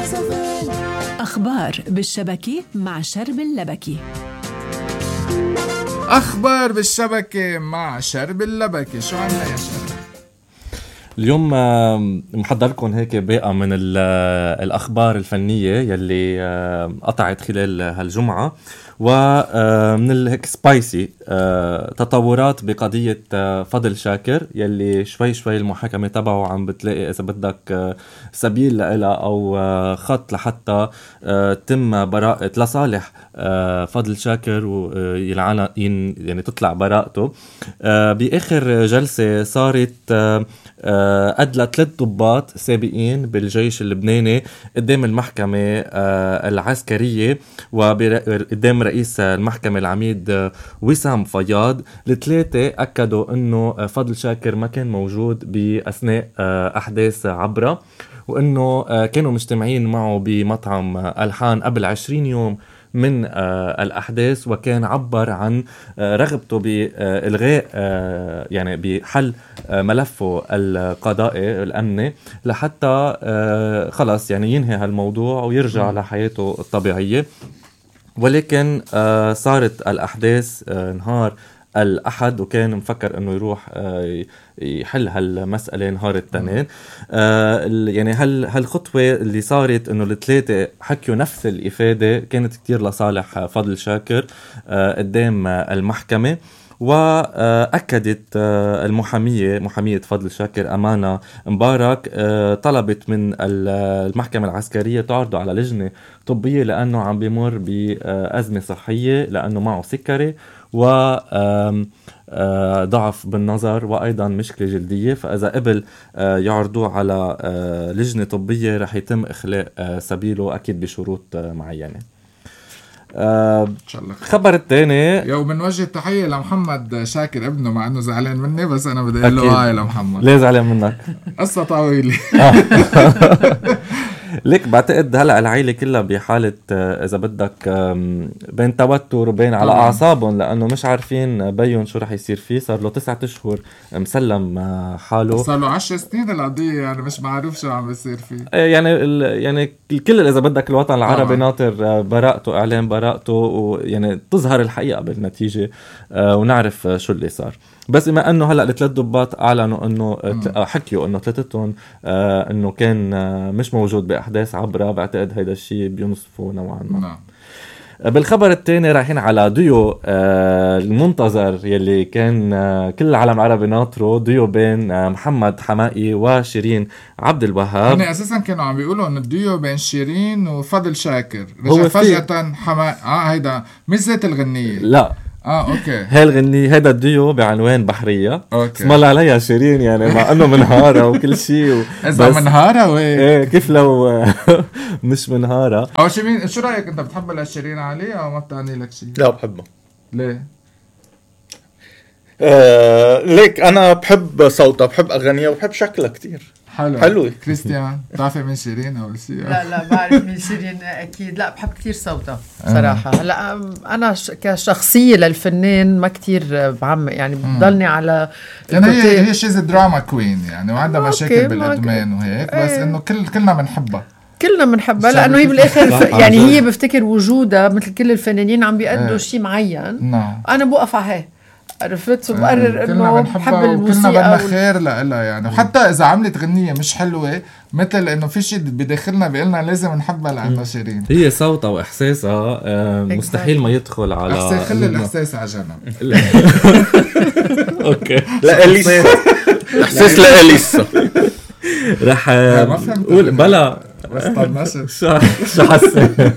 أخبار بالشبكة مع شرب اللبكي. أخبار بالشبكة مع شرب اللبكي. شو عنا يا شرب؟ اليوم محضر لكم هيك باقة من الأخبار الفنية يلي قطعت خلال هالجمعة، ومن الهيك سبايسي تطورات بقضية فضل شاكر يلي شوي المحاكمة تبعه عم بتلاقي إذا بدك سبيل لها أو خط لحتى تم براءة لصالح فضل شاكر ويلعن يعني تطلع براءته. بآخر جلسة صارت أدلى 3 ضباط سابقين بالجيش اللبناني قدام المحكمة العسكرية وقدام رئيس المحكمة العميد وسام فياض. ال3 أكدوا أنه فضل شاكر ما كان موجود بأثناء أحداث عبرة، وأنه كانوا مجتمعين معه بمطعم ألحان قبل 20 يوم من الأحداث، وكان عبر عن رغبته بإلغاء يعني بحل ملفه القضائي الأمني لحتى خلاص يعني ينهي هالموضوع ويرجع لحياته الطبيعية. ولكن صارت الأحداث نهار الأحد، وكان مفكر أنه يروح يحل هالمسألة نهار الاثنين. يعني هالخطوة اللي صارت أنه ال3 حكيوا نفس الإفادة كانت كتير لصالح فضل شاكر قدام المحكمة. وأكدت محامية فضل شاكر أمانة مبارك طلبت من المحكمة العسكرية تعرضه على لجنة طبية لأنه عم بيمر بأزمة صحية، لأنه معه سكري وضعف بالنظر وأيضا مشكلة جلدية. فإذا قبل يعرضوه على لجنة طبية رح يتم إخلاء سبيله أكيد بشروط معينة. خبر الثاني يوم من وجه التحية لمحمد شاكر ابنه، مع انه زعلان مني بس انا بدي اقول له هاي لمحمد. ليه زعلان منك؟ قصة طويلة. ليك بعتقد هلأ العائلة كلها بحالة إذا بدك بين توتر وبين على أعصابهم، لأنه مش عارفين بيون شو رح يصير فيه. صار له 9 أشهر مسلم حاله، صار له 10 سنين القضية، يعني مش معروف شو عم بيصير فيه. يعني الكل إذا بدك الوطن العربي ناطر براءته، إعلان براءته، ويعني تظهر الحقيقة بالنتيجة ونعرف شو اللي صار. بس بما انه هلا ال3 ضباط اعلنوا انه حكيوا انه 3 انه كان مش موجود باحداث عبره، بعتقد هيدا الشيء بينصفه نوعا ما. بالخبر الثاني رايحين على ديو المنتظر يلي كان كل العالم العربي ناطره، ديو بين محمد حمائي وشيرين عبد الوهاب. هن اساسا كانوا عم بيقولوا انه الديو بين شيرين وفضل شاكر، رجع فجأة حمائي هيدا مش ذات الغنية، لا اوكي هاي الغنية هيدا الديو بعنوان بحرية، اسم الله عليها شيرين، يعني مع انه منهارة وكل شيء اذا منهارة ايه كيف لو مش منهارة. او شيرين شو رأيك انت، بتحب شيرين علي او ما بتعني لك شيء؟ لا بحبها. ليه؟ ليك انا بحب صوتها، بحب اغانيها وبحب شكلها كتير حلوة. كريستيان بتعرفي مين شيرين اول شيء؟ لا بعرف مين شيرين اكيد. لا بحب كتير صوتها صراحه. هلا انا كشخصيه للفنان ما كتير بعمق، يعني بضلني على يعني هي شيز دراما كوين يعني، وعندها مشاكل بالادمان وهيك، بس انه كلنا بنحبها لانه هي بالاخر يعني هي بفتكر وجودها مثل كل الفنانين عم بيأدوا شيء معين. انا بوقف على هي، عرفت، وبقرر انه بحب الموسيقى وكلنا بدنا خير لها يعني. وحتى اذا عملت غنية مش حلوة، مثل انه في شيء بداخلنا بيقلنا لازم نحبها لانه شيرين هي صوتها واحساسها مستحيل ما يدخل على خلي الاحساس على جنب. اوكي لا اليسا احساس لا اليسا رح قول بلا بس طنشت شو حسيت.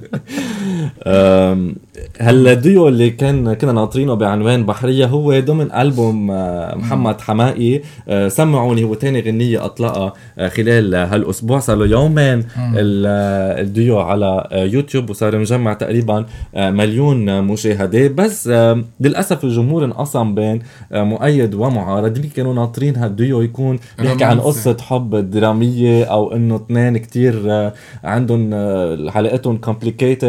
هالديو اللي كنا ناطرينه بعنوان بحرية هو ضمن ألبوم محمد حمائي. سمعوني هو تاني غنية أطلقها خلال هالأسبوع، صار له يومين الديو على يوتيوب وصار مجمع تقريبا 1,000,000 مشاهدة. بس للأسف الجمهور انقسم بين مؤيد ومعارض، كانوا ناطرين هالديو يكون بيحكي عن قصة حب درامية، أو إنه اثنين كتير عندهم حلقتهم complicated، أو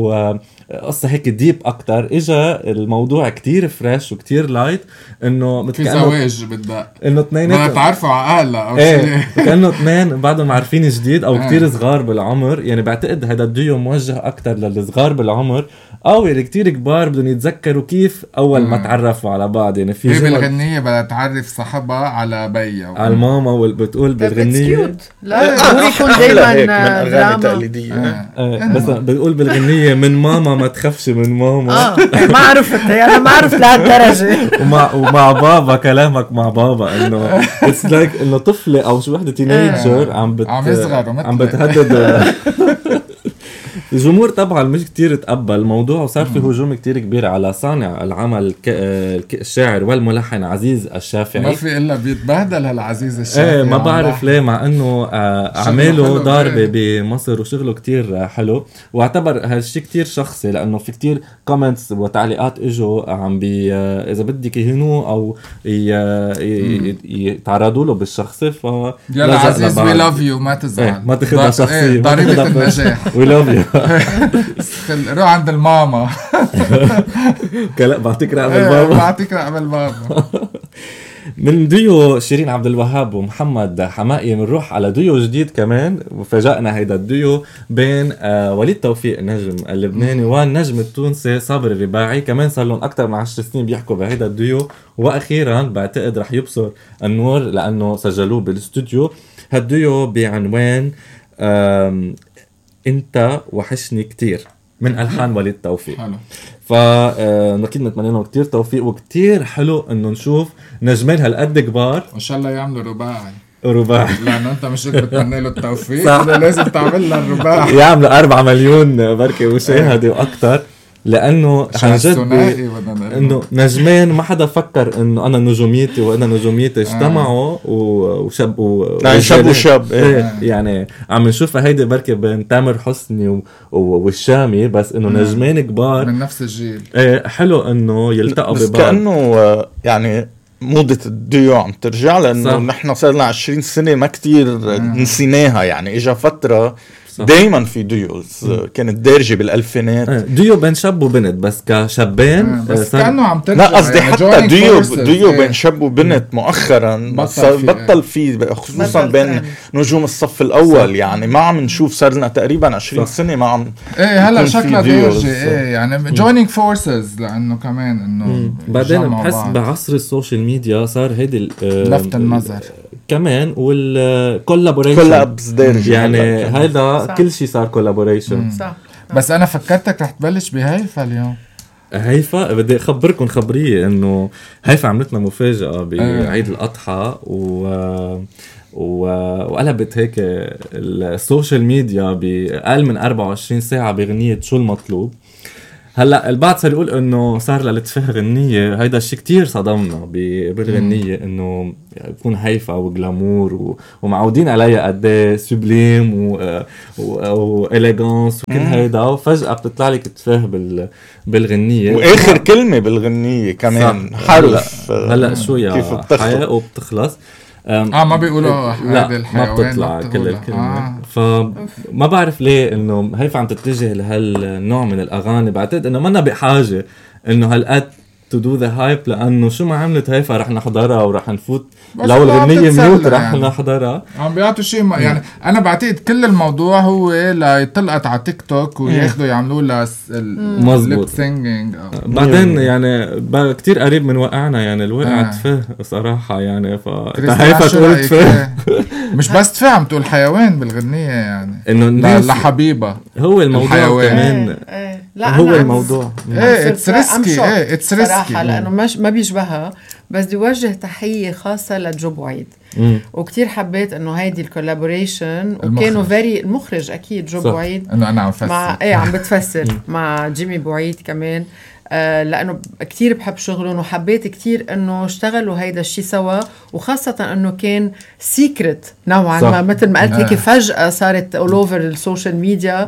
بده قصة هيك ديب أكتر. إجا الموضوع كتير فريش وكتير لايت، إنه في زواج بدأ إنه اثنينات ما تعرفوا عقالة أو شيء كأنه اثنين بعدهم عارفين جديد أو كتير صغار بالعمر. يعني بعتقد هذا الديو موجه أكتر للصغار بالعمر أو اللي كتير كبار بدهم يتذكروا كيف أول ما تعرفوا على بعض. يعني في بالغنية بدها تعرف صاحبها على بيا على الماما والبتقول بالغنية لا هو يكون دايما من أغاني تقليدية. بس بتقول بالغنية من ماما ما تخافش من ماما. ما عرفت أنا ما عرفت لهالدرجة. ومع بابا كلامك مع بابا إنه it's like إنه طفلة أو شو وحدة تينيجر عم بتهدد. الجمهور طبعا مش كتير تقبل الموضوع، وصار في هجوم كتير كبير على صانع العمل الشاعر والملحن عزيز الشافعي. ما في إلا بيتبهدل هالعزيز الشافعي. ما بعرف ليه، مع انه عمله ضاربة بمصر وشغله كتير حلو، واعتبر هالشي كتير شخصي لانه في كتير كومنتس وتعليقات اجوا عم اذا بدك يهنوه او يتعرضوا له بالشخصي. ف يلا عزيز وي لاف يو، ما تزعل، ما تاخذها شخصية، ضريبة النجاح. وي لاف يو. روح عند الماما. لا بعطيك رقم البابا، بعطيك رقم البابا. من ديو شيرين عبد الوهاب ومحمد حمائي بنروح على ديو جديد كمان. وفاجأنا هيدا الديو بين وليد توفيق النجم اللبناني والنجم التونسي صابر الرباعي. كمان صار لهم أكتر من 10 سنين بيحكوا بهيدا الديو، وأخيرا بعتقد رح يبصر النور لأنه سجلوه بالاستوديو. هالديو بعنوان انت وحشني كتير من ألحان وليد توفيق. حلو. فأكيد نتمنى لهم كتير توفيق، وكتير حلو انه نشوف نجمين هالقد كبار وان شاء الله يعملوا رباعي لانه انت مش بتمنى له التوفيق، لازم تعمل له الرباعي. يعملوا 4 مليون بركة مشاهدة واكتر، لانه عن جد انه نجمين ما حدا فكر انه انا نجوميتي وانا نجوميتي اجتمعوا وشاب وشاب يعني عم نشوف هيدي بركة بين تامر حسني والشامي، بس انه نجمين كبار من نفس الجيل. حلو انه يلتقوا ببعض. كأنه يعني موضة الديو عم ترجع، لانه نحن صار لنا 20 سنة ما كتير نسيناها. يعني اجا فترة دايما في ديوز كانت دارجة بالألفينات، ديو بين شاب وبنت، بس كشابين بس كأنه عم ترجع. لا قصدي يعني حتى ديو بين شاب وبنت مؤخرا بطل في خصوصا بين نجوم الصف الأول. يعني ما عم نشوف، صار لنا تقريبا 20 سنة ما عم هلا شكلها دارجة. يعني joining forces، لأنه كمان إنه بعدين بحس بعصر السوشيال ميديا صار هيدي لفت النظر كمان، والكولابوريشن يعني هيدا كل شيء صار كولابوريشن. بس أنا فكرتك رح تبلش بهيفا اليوم. هيفا بدي أخبركم خبرية إنه هيفا عملتنا مفاجأة بعيد الأضحى وقلبت هيك السوشيال ميديا بأقل من 24 ساعة بغنية شو المطلوب. هلا البعض صار يقول انه صار للتفه غنية، هيدا الشيء كتير صدمنا بالغنية، انه يكون هيفا وغلامور ومعودين عليها قد سوبليم وإليغانس وكل هيدا، وفجأة بتطلع لك تفه بالغنية، واخر كلمة بالغنية كمان حرف. هلا شو يا حياة وبتخلص. ما بيقولوا لا ما بتطلع كل الكلمة. فما بعرف ليه انه هيفا عم تتجه لهالنوع من الاغاني. بعتقد انه منا بحاجة انه هالقد to do the hype، لانه شو ما عملت هيفا رح نحضرها ورح نفوت، لو الغنية ميوت رح نحضرها. عم بيعطوا شيء يعني انا بعتقد كل الموضوع هو ليطلقت على تيك توك وياخدوا يعملوا لها الليب سينجينج. بعدين يعني كتير قريب من وقعنا، يعني الوقع تفه صراحة يعني. هيفا تقول تفه مش بس تفه، عم تقول حيوان بالغنية، يعني انه لحبيبة هو الموضوع كمان. لا هو الموضوع اتس ريسكي صراحة، لأنه ما بيشبهها. بس بدي وجه تحية خاصة لجو بوعيد، وكتير حبيت إنه هيدي الكولابوريشن، وكانوا المخرج أكيد جو بوعيد، إنه أنا عم بفسر عم بتفسر مع جيمي بوعيد كمان، لأنه كتير بحب شغلهم، وحبيت كتير إنه اشتغلوا هيدا الشي سوا، وخاصة إنه كان سيكرت نوعا ما، مثل ما قلت هيك فجأة صارت all over السوشيال ميديا.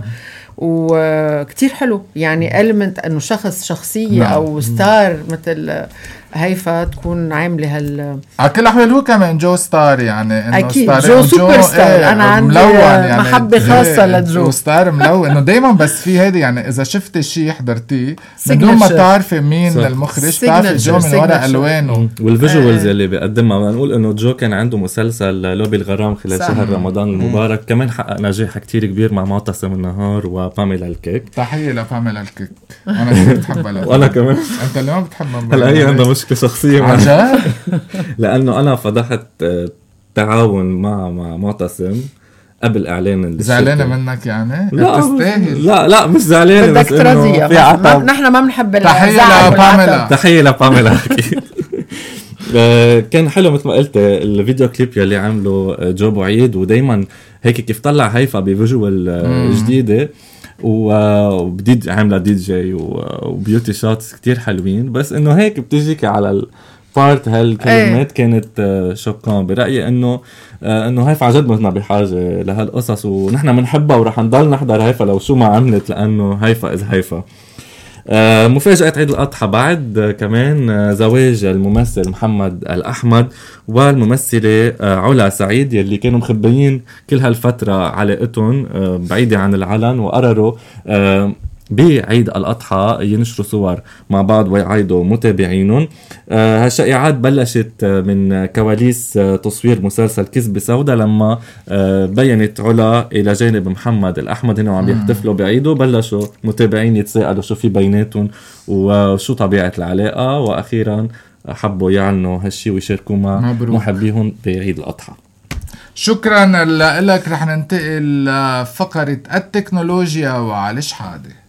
وكتير حلو يعني element انه شخصية او ستار مثل هيفا تكون عامله على كل الاحوال هو كمان جو ستار، يعني انه اكيد ستار جو سوبر ستار. انا عندي يعني محبه خاصه لجو. جو ستار ملون انه دايما بس في هيدي، يعني اذا شفتي شيء حضرتيه من دون ما تعرفي مين المخرج بتعرفي جو من وراء الوانه والفيجوالز اللي بيقدمها. بنقول انه جو كان عنده مسلسل لوبي الغرام خلال شهر رمضان المبارك، كمان حقق نجاح كتير كبير مع معتصم النهار وباميلا الكيك. تحيه لباميلا الكيك، انا كثير بحبها. وانا كمان. انت اللي ما بتحبها هلا هي عندها مشكله شخصيه عن جد لانه انا فضحت تعاون مع معتصم قبل اعلان زعلانه منك يعني؟ لا تستاهل. لا مش زعلانه، بدك ترضيها. نحن ما بنحب تحيه لباميلا. تحيه لباميلا اكيد. كان حلو مثل ما قلت الفيديو كليب يلي عمله جو بعيد، ودايما هيك كيف طلع هيفا بفيجوال جديده وبديد عامله دي جي وبيوتي شوتس كتير حلوين. بس انه هيك بتجيك على البارت هالكلمات كانت شوكان برأيي انه هيفا عن جد مثنا بحاجه لهالقصص، ونحن بنحبها ورح نضل نحضر هيفا لو شو ما عملت، لانه هيفا إذ هيفا. مفاجأة عيد الأضحى بعد كمان زواج الممثل محمد الأحمد والممثلة علا سعيد، يلي كانوا مخبيين كل هالفترة علاقتهم بعيدة عن العلن، وقرروا بعيد الأضحى ينشروا صور مع بعض ويعايدوا متابعينهم. هالشائعات بلشت من كواليس تصوير مسلسل كذبة سوداء، لما بينت علا إلى جانب محمد الأحمد هنا وعم يحتفلوا بعيده، بلشوا متابعين يتساءلوا شو في بيناتهم وشو طبيعة العلاقة، وأخيرا حبوا يعلنوا هالشي ويشاركوا مع محبيهم بعيد الأضحى. شكرا لك. رح ننتقل لفقرة التكنولوجيا وعلى شحادة.